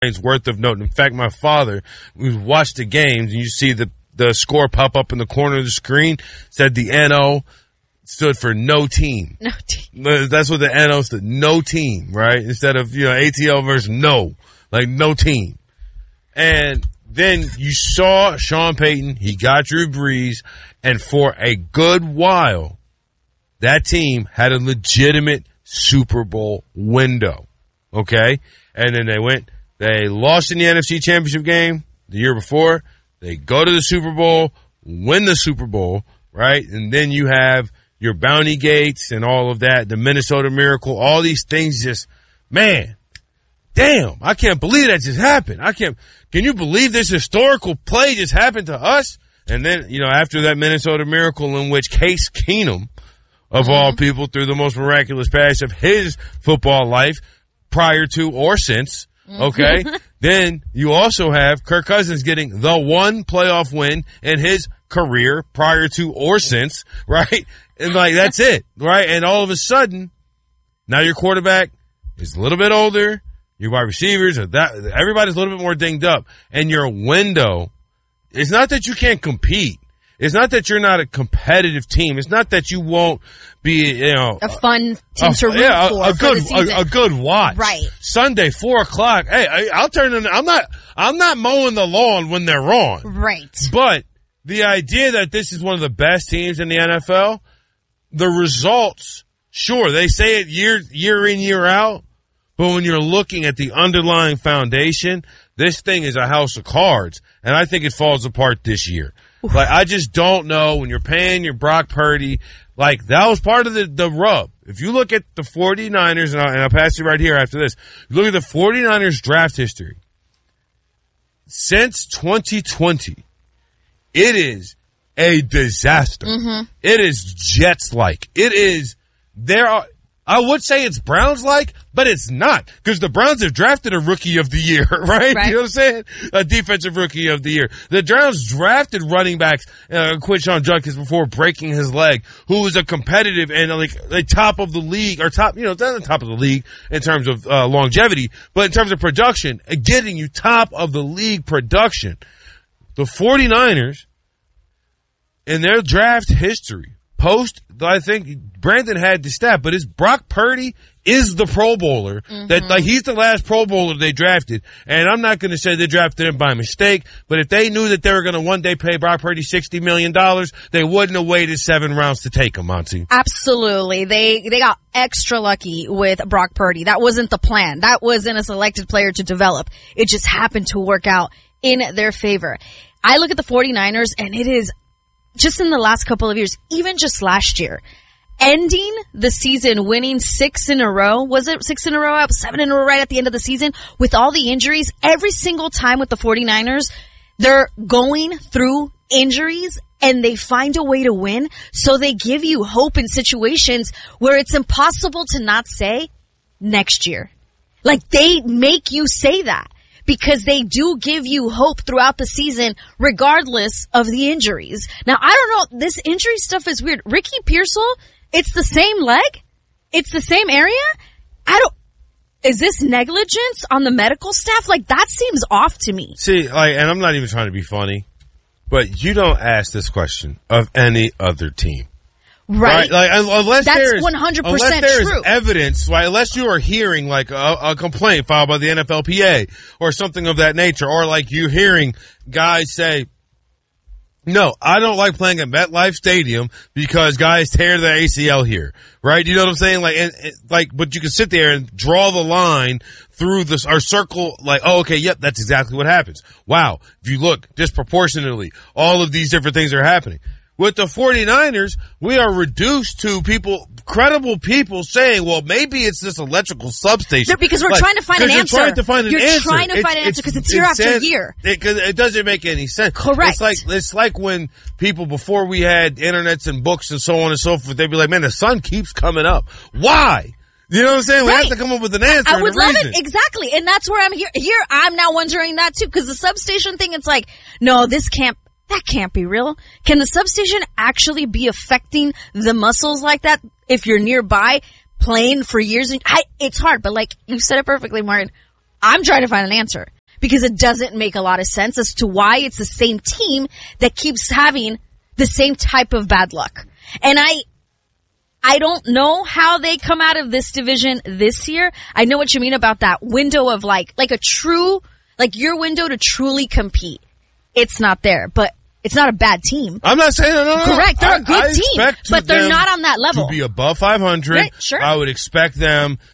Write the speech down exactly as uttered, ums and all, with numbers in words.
worth of note. In fact, my father, we watched the games, and you see the, the score pop up in the corner of the screen, said the N O stood for no team. No team. That's what the N O stood, no team, right? Instead of, you know, A T L versus no, like no team. And then you saw Sean Payton, he got Drew Brees, and for a good while, that team had a legitimate Super Bowl window, okay? And then they went, they lost in the N F C Championship game the year before. They go to the Super Bowl, win the Super Bowl, right? And then you have your Bounty Gates and all of that, the Minnesota Miracle, all these things just, man, damn, I can't believe that just happened. I can't, can you believe this historical play just happened to us? And then, you know, after that Minnesota Miracle in which Case Keenum, of mm-hmm. all people, threw the most miraculous pass of his football life prior to or since, okay? Then you also have Kirk Cousins getting the one playoff win in his career prior to or since, right? And like, that's it, right? And all of a sudden, now your quarterback is a little bit older. Your wide receivers are that, everybody's a little bit more dinged up. And your window, it's not that you can't compete. It's not that you're not a competitive team. It's not that you won't be, you know, a fun team a, to root yeah, for a, a for good, the season. A, a good watch. Right. Sunday, four o'clock. Hey, I, I'll turn in. I'm not. I'm not mowing the lawn when they're wrong. Right. But the idea that this is one of the best teams in the N F L, the results, sure, they say it year year in year out, but when you're looking at the underlying foundation, this thing is a house of cards, and I think it falls apart this year. Like, I just don't know when you're paying your Brock Purdy. Like, that was part of the, the rub. If you look at the 49ers, and I'll, and I'll pass it right here after this. Look at the 49ers draft history. Since twenty twenty, it is a disaster. Mm-hmm. It is Jets-like. It is, there are, I would say it's Browns-like, but it's not. Because the Browns have drafted a rookie of the year, right? right? You know what I'm saying? A defensive rookie of the year. The Browns drafted running backs, uh, Quinshon Judkins before breaking his leg, who was a competitive and like, like top of the league, or top, you know, not the top of the league in terms of uh, longevity, but in terms of production, getting you top of the league production. The 49ers, in their draft history, post, I think Brandon had the stat, but it's Brock Purdy is the Pro Bowler. Mm-hmm. That like he's the last Pro Bowler they drafted. And I'm not going to say they drafted him by mistake, but if they knew that they were going to one day pay Brock Purdy sixty million dollars, they wouldn't have waited seven rounds to take him, Monty. Absolutely. They they got extra lucky with Brock Purdy. That wasn't the plan. That wasn't a selected player to develop. It just happened to work out in their favor. I look at the 49ers, and it is just in the last couple of years, even just last year, ending the season winning six in a row. Was it six in a row? Seven in a row right at the end of the season with all the injuries. Every single time with the 49ers, they're going through injuries and they find a way to win. So they give you hope in situations where it's impossible to not say next year. Like, they make you say that. Because they do give you hope throughout the season, regardless of the injuries. Now, I don't know. This injury stuff is weird. Ricky Pearsall, it's the same leg? It's the same area? I don't, is this negligence on the medical staff? Like, that seems off to me. See, like, and I'm not even trying to be funny, but you don't ask this question of any other team. Right. right? Like, unless That's there is, one hundred percent unless there true. is evidence, right? Unless you are hearing like a, a complaint filed by the N F L P A or something of that nature, or like you're hearing guys say, no, I don't like playing at MetLife Stadium because guys tear their A C L here, right? You know what I'm saying? Like, and, and, like, but you can sit there and draw the line through this, or circle, like, oh, okay, yep, that's exactly what happens. Wow. If you look disproportionately, all of these different things are happening. With the 49ers, we are reduced to people, credible people saying, well, maybe it's this electrical substation. Because we're like, trying to find an you're answer. Trying to find an you're answer. trying to find an answer because it's, it's year after sense, year. It, it doesn't make any sense. Correct. It's like, it's like when people, before we had internets and books and so on and so forth, they'd be like, man, the sun keeps coming up. Why? You know what I'm saying? We right. have to come up with an answer. I would and a love reason. it. Exactly. And that's where I'm here. Here, I'm now wondering that too, because the substation thing, it's like, no, this can't, that can't be real. Can the substation actually be affecting the muscles like that if you're nearby playing for years? And I, it's hard, but like you said it perfectly, Martin. I'm trying to find an answer because it doesn't make a lot of sense as to why it's the same team that keeps having the same type of bad luck. And I, I don't know how they come out of this division this year. I know what you mean about that window of like, like a true, like your window to truly compete. It's not there, but it's not a bad team. I'm not saying no, no, no. Correct. They're I, a good I team, but they're not on that level. To be above five hundred, right, sure. I would expect them